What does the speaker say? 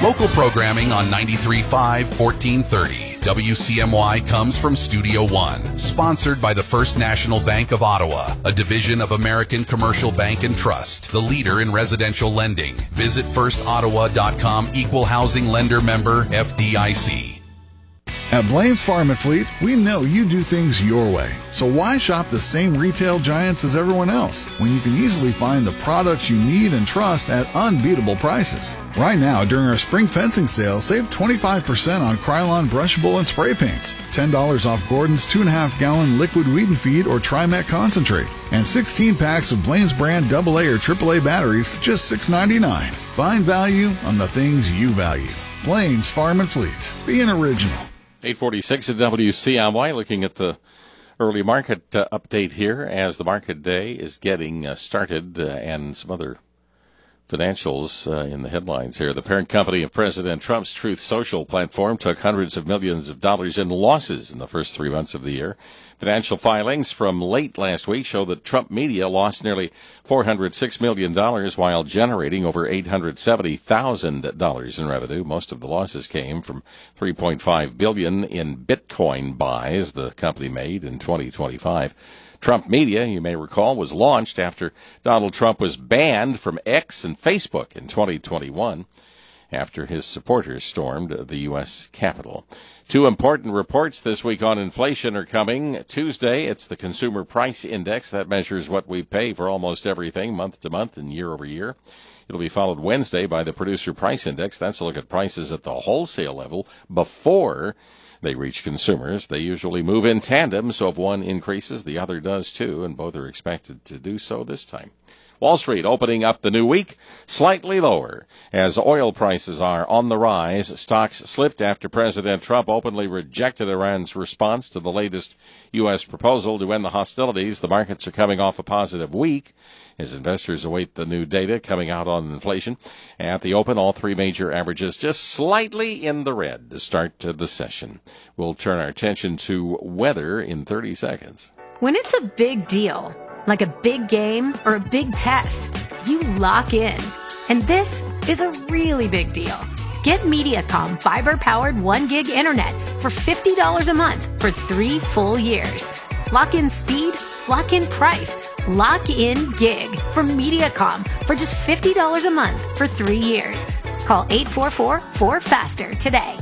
Local programming on 93.5, 1430. WCMY comes from Studio One, sponsored by the First National Bank of Ottawa, a division of American Commercial Bank and Trust, the leader in residential lending. Visit firstottawa.com, equal housing lender member, FDIC. At Blaine's Farm and Fleet, we know you do things your way. So why shop the same retail giants as everyone else when you can easily find the products you need and trust at unbeatable prices? Right now, during our spring fencing sale, save 25% on Krylon brushable and spray paints, $10 off Gordon's 2.5-gallon liquid weed and feed or Trimet concentrate, and 16 packs of Blaine's brand AA or AAA batteries, just $6.99. Find value on the things you value. Blaine's Farm and Fleet. Be an original. 846 at WCMY, looking at the early market update here as the market day is getting started and some other financials in the headlines here. The parent company of President Trump's Truth Social platform took hundreds of millions of dollars in losses in the first 3 months of the year. Financial filings from late last week show that Trump Media lost nearly $406 million while generating over $870,000 in revenue. Most of the losses came from $3.5 billion in Bitcoin buys the company made in 2025. Trump Media, you may recall, was launched after Donald Trump was banned from X and Facebook in 2021 after his supporters stormed the U.S. Capitol. Two important reports this week on inflation are coming. Tuesday, it's the Consumer Price Index. That measures what we pay for almost everything month to month and year over year. It'll be followed Wednesday by the Producer Price Index. That's a look at prices at the wholesale level before they reach consumers. They usually move in tandem, so if one increases, the other does too, and both are expected to do so this time. Wall Street opening up the new week slightly lower as oil prices are on the rise. Stocks slipped after President Trump openly rejected Iran's response to the latest U.S. proposal to end the hostilities. The markets are coming off a positive week as investors await the new data coming out on inflation. At the open, all three major averages just slightly in the red to start the session. We'll turn our attention to weather in 30 seconds. When it's a big deal, like a big game or a big test, you lock in. And this is a really big deal. Get Mediacom fiber-powered 1 gig internet for $50 a month for 3 full years. Lock in speed, lock in price, lock in gig from Mediacom for just $50 a month for 3 years. Call 844-4FASTER today.